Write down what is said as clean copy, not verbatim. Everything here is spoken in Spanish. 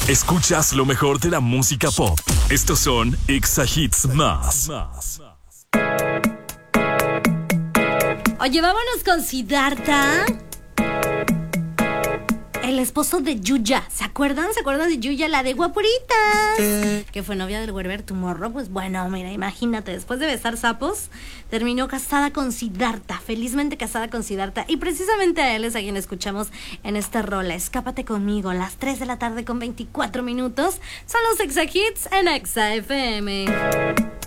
Escuchas lo mejor de la música pop. Estos son Exa Hits Más. Oye, vámonos con Siddhartha, el esposo de Yuya. ¿Se acuerdan? ¿Se acuerdan de Yuya, la de Guapuritas? Que fue novia del Wherever Tomorrow. Pues bueno, mira, imagínate, después de besar sapos, terminó casada con Siddhartha, felizmente casada con Siddhartha. Y precisamente a él es a quien escuchamos en esta rola. Escápate conmigo, las 3 de la tarde con 24 minutos. Son los Exa Hits en Exa FM.